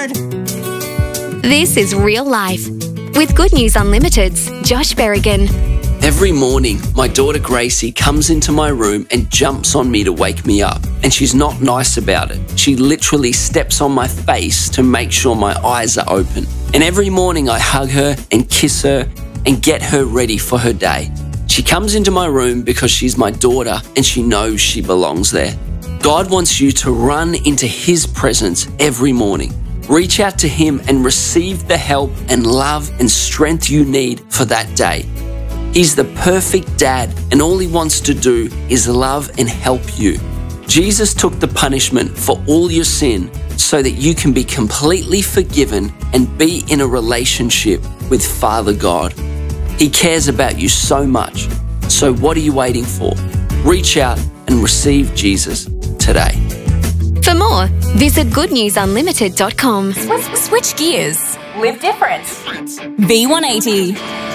Lord. This is Real Life with Good News Unlimited's Josh Berrigan. Every morning, my daughter Gracie comes into my room and jumps on me to wake me up. And she's not nice about it. She literally steps on my face to make sure my eyes are open. And every morning I hug her and kiss her and get her ready for her day. She comes into my room because she's my daughter and she knows she belongs there. God wants you to run into His presence every morning. Reach out to Him and receive the help and love and strength you need for that day. He's the perfect dad, and all He wants to do is love and help you. Jesus took the punishment for all your sin so that you can be completely forgiven and be in a relationship with Father God. He cares about you so much. So what are you waiting for? Reach out and receive Jesus today. For more, visit goodnewsunlimited.com. Switch gears. Live different. V180.